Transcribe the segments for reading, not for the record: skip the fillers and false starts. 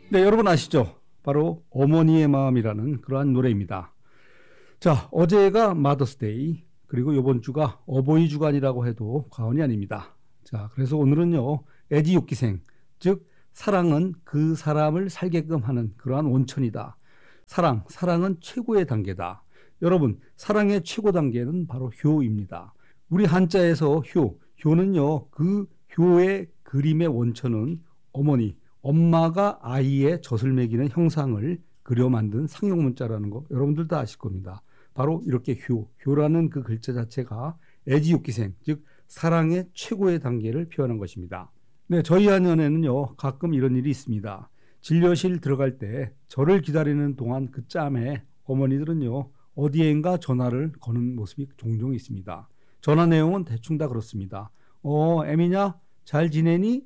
네, 여러분 아시죠? 바로 어머니의 마음이라는 그러한 노래입니다. 자, 어제가 마더스데이, 그리고 이번 주가 어버이 주간이라고 해도 과언이 아닙니다. 자, 그래서 오늘은요, 애지욕기생, 즉 사랑은 그 사람을 살게끔 하는 그러한 원천이다. 사랑은 최고의 단계다. 여러분, 사랑의 최고 단계는 바로 효입니다. 우리 한자에서 효는요, 그 효의 그림의 원천은 어머니, 엄마가 아이의 젖을 먹이는 형상을 그려 만든 상용문자라는 거 여러분들 다 아실 겁니다. 바로 이렇게 효라는 그 글자 자체가 애지욕기생, 즉 사랑의 최고의 단계를 표현한 것입니다. 네, 저희 한연에는요 가끔 이런 일이 있습니다. 진료실 들어갈 때 저를 기다리는 동안 그 짬에 어머니들은요 어디엔가 전화를 거는 모습이 종종 있습니다. 전화 내용은 대충 다 그렇습니다. 애미냐? 잘 지내니?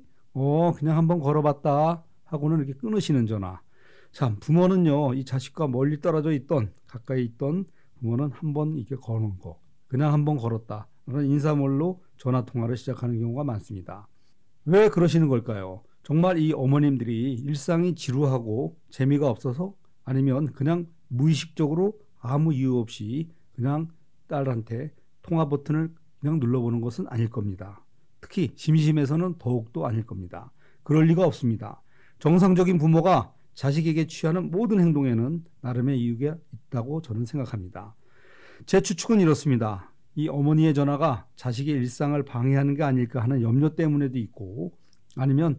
그냥 한번 걸어봤다 하고는 이렇게 끊으시는 전화. 참, 부모는요, 이 자식과 멀리 떨어져 있던, 가까이 있던 부모는 한번 이렇게 거는 거, 그냥 한번 걸었다. 그런 인사말로 전화 통화를 시작하는 경우가 많습니다. 왜 그러시는 걸까요? 정말 이 어머님들이 일상이 지루하고 재미가 없어서 아니면 그냥 무의식적으로 아무 이유 없이 그냥 딸한테 통화 버튼을 그냥 눌러보는 것은 아닐 겁니다. 특히 심심해서는 더욱도 아닐 겁니다. 그럴 리가 없습니다. 정상적인 부모가 자식에게 취하는 모든 행동에는 나름의 이유가 있다고 저는 생각합니다. 제 추측은 이렇습니다. 이 어머니의 전화가 자식의 일상을 방해하는 게 아닐까 하는 염려 때문에도 있고, 아니면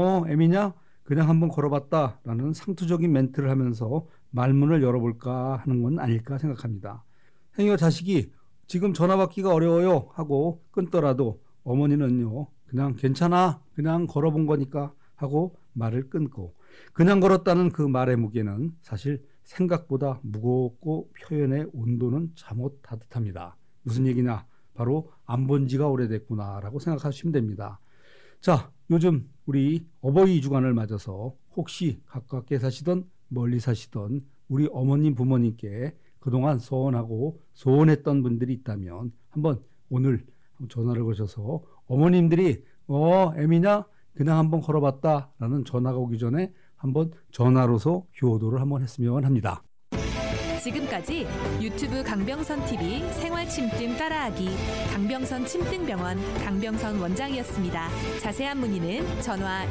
애미냐? 그냥 한번 걸어봤다 라는 상투적인 멘트를 하면서 말문을 열어볼까 하는 건 아닐까 생각합니다. 행여 자식이 지금 전화 받기가 어려워요 하고 끊더라도 어머니는요 그냥 괜찮아, 그냥 걸어본 거니까 하고 말을 끊고, 그냥 걸었다는 그 말의 무게는 사실 생각보다 무겁고 표현의 온도는 잠옷 따뜻합니다. 무슨 얘기냐? 바로 안 본 지가 오래됐구나 라고 생각하시면 됩니다. 자, 요즘 우리 어버이 주간을 맞아서 혹시 가깝게 사시던 멀리 사시던 우리 어머님 부모님께 그동안 소원하고 소원했던 분들이 있다면 한번 오늘 전화를 거셔서 어머님들이 애미냐? 그냥 한번 걸어봤다 라는 전화가 오기 전에 한번 전화로서 효도를 한번 했으면 합니다. 지금까지 유튜브 강병선 TV 생활 침등 따라하기 강병선 침등병원 강병선 원장이었습니다. 자세한 문의는 전화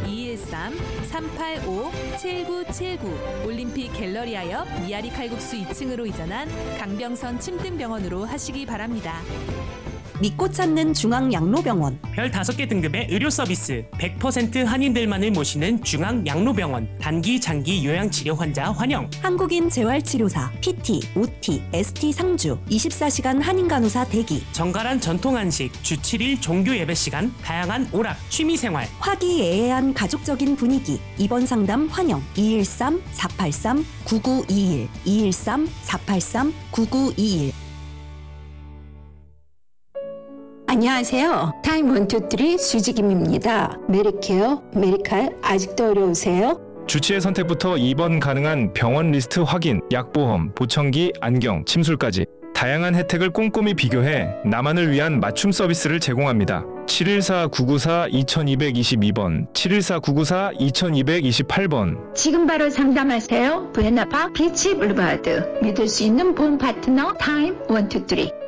213-385-7979 올림픽 갤러리아 옆 미아리 칼국수 2층으로 이전한 강병선 침등병원으로 하시기 바랍니다. 믿고 찾는 중앙양로병원. 별 5개 등급의 의료 서비스, 100% 한인들만을 모시는 중앙양로병원. 단기, 장기 요양치료 환자 환영. 한국인 재활치료사, PT, OT, ST 상주, 24시간 한인간호사 대기. 정갈한 전통 한식, 주 7일 종교 예배 시간, 다양한 오락, 취미생활. 화기애애한 가족적인 분위기. 입원 상담 환영. 213-483-9921 213-483-9921. 안녕하세요. 타임 123 수지김입니다. 메리케어, 메리칼 아직도 어려우세요? 주치의 선택부터 입원 가능한 병원 리스트 확인, 약보험, 보청기, 안경, 침술까지 다양한 혜택을 꼼꼼히 비교해 나만을 위한 맞춤 서비스를 제공합니다. 714-994-2222번, 714-994-2228번. 지금 바로 상담하세요. 부에나파 비치 블루바드. 믿을 수 있는 보험 파트너 타임 123.